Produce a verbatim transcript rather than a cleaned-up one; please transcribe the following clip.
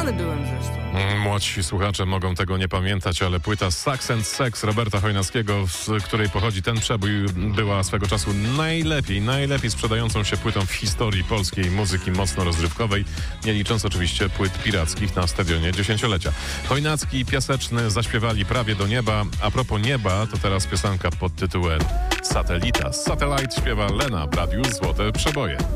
Zakochany byłem zresztą. Młodsi słuchacze mogą tego nie pamiętać, ale płyta Sax and Sex Roberta Chojnackiego, z której pochodzi ten przebój, była swego czasu najlepiej, najlepiej sprzedającą się płytą w historii polskiej muzyki mocno rozrywkowej, nie licząc oczywiście płyt pirackich na stadionie dziesięciolecia. Chojnacki i Piaseczny zaśpiewali Prawie do nieba. A propos nieba, to teraz piosenka pod tytułem Satelita. Satellite śpiewa Lena w radiu Złote Przeboje.